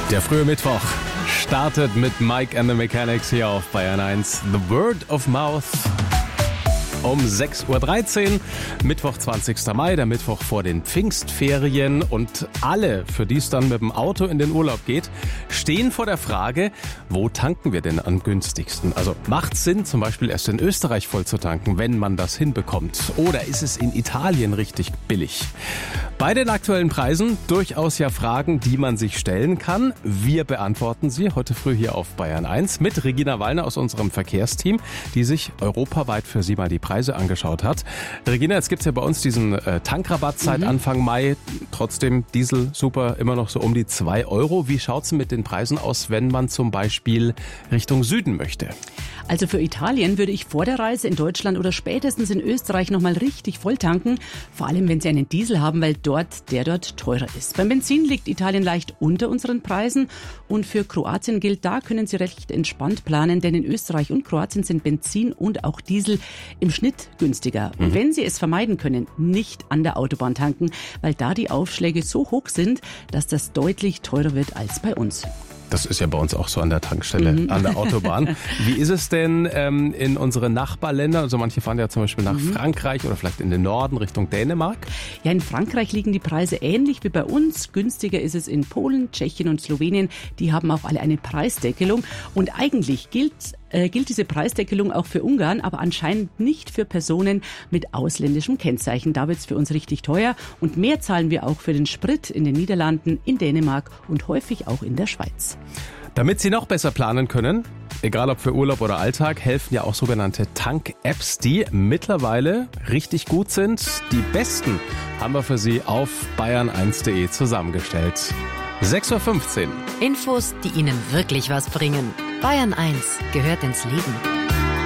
Der frühe Mittwoch startet mit Mike and the Mechanics hier auf Bayern 1. The Word of Mouth. Um 6.13 Uhr, Mittwoch, 20. Mai, der Mittwoch vor den Pfingstferien. Und alle, für die es dann mit dem Auto in den Urlaub geht, stehen vor der Frage, wo tanken wir denn am günstigsten? Also macht es Sinn, zum Beispiel erst in Österreich voll zu tanken, wenn man das hinbekommt? Oder ist es in Italien richtig billig? Bei den aktuellen Preisen durchaus ja Fragen, die man sich stellen kann. Wir beantworten sie heute früh hier auf Bayern 1 mit Regina Wallner aus unserem Verkehrsteam, die sich europaweit für Sie mal die Preise angeschaut hat. Regina, jetzt gibt's ja bei uns diesen Tankrabatt seit Anfang Mai. Trotzdem Diesel super, immer noch so um die 2 Euro. Wie schaut's denn mit den Preisen aus, wenn man zum Beispiel Richtung Süden möchte? Also für Italien würde ich vor der Reise in Deutschland oder spätestens in Österreich nochmal richtig voll tanken. Vor allem, wenn Sie einen Diesel haben, weil der dort teurer ist. Beim Benzin liegt Italien leicht unter unseren Preisen. Und für Kroatien gilt, da können Sie recht entspannt planen, denn in Österreich und Kroatien sind Benzin und auch Diesel im Schnitt günstiger. Und wenn Sie es vermeiden können, nicht an der Autobahn tanken, weil da die Aufschläge so hoch sind, dass das deutlich teurer wird als bei uns. Das ist ja bei uns auch so an der Tankstelle, an der Autobahn. Wie ist es denn in unseren Nachbarländern? Also manche fahren ja zum Beispiel nach Frankreich oder vielleicht in den Norden Richtung Dänemark. Ja, in Frankreich liegen die Preise ähnlich wie bei uns. Günstiger ist es in Polen, Tschechien und Slowenien. Die haben auch alle eine Preisdeckelung. Und eigentlich gilt diese Preisdeckelung auch für Ungarn, aber anscheinend nicht für Personen mit ausländischem Kennzeichen. Da wird es für uns richtig teuer. Und mehr zahlen wir auch für den Sprit in den Niederlanden, in Dänemark und häufig auch in der Schweiz. Damit Sie noch besser planen können, egal ob für Urlaub oder Alltag, helfen ja auch sogenannte Tank-Apps, die mittlerweile richtig gut sind. Die besten haben wir für Sie auf bayern1.de zusammengestellt. 6.15 Uhr. Infos, die Ihnen wirklich was bringen. Bayern 1 gehört ins Leben.